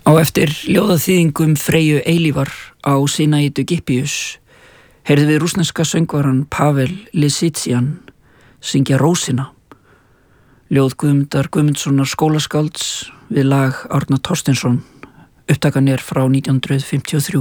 Á eftir ljóðaþýðingum Freyju Eilífar á Sinaitu Gippius heyrðum við rússneska söngvaran Pavel Lisitsyan syngja Rósina, ljóð Guðmundar Guðmundssonar skólaskálds við lag Árna Thorsteinsson, upptakan er frá 1953.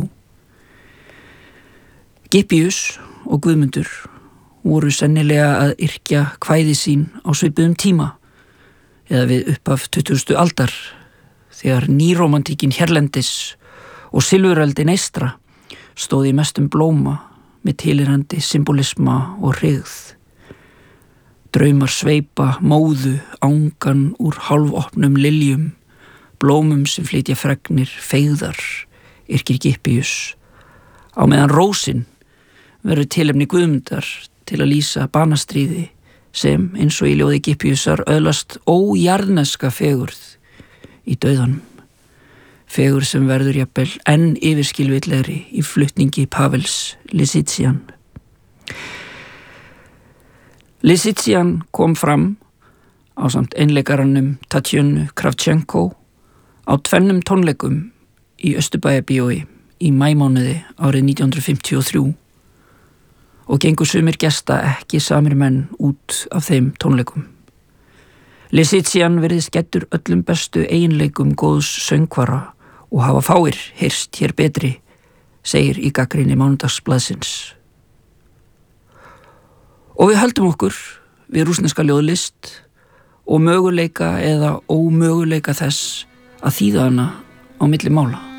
Gippius og Guðmundur voru sennilega að yrkja kvæði sín á svipuðum tíma eða við upphaf 20. aldar, þegar nýrómantíkin hérlendis og silfuröldin eystra stóð í mestum blóma með tilheyrandi symbolisma og hryggð. Draumar sveipa móðu angan úr hálfopnum liljum, blómum sem flytja fregnir feigðar, yrkir Gippius, á meðan rósin verður tilefni Guðmundar til að lýsa banastríði sem, eins og í ljóði Gippiusar, öðlast ójarðneska fegurð í dauðanum, fegurð sem verður jafnvel enn yfirskilvitlegri í flutningi Pavels Lisitsyan. Lisitsyan kom fram ásamt einleikaranum Tatjönu Kravtjenko á 2 tónleikum í Austurbæjarbíói í maímánuði árið 1953 og gengu sumir gesta ekki samir menn út af þeim tónleikum. Lisitsyan virðist gæddur öllum bestu eiginleikum góðs söngvara og hafa fáir heyrst hér betri, segir í gagnrýni Mánudagsblaðsins. Og við höldum okkur við rússneska ljóðlist og möguleika eða ómöguleika þess að þýða hana á milli mála.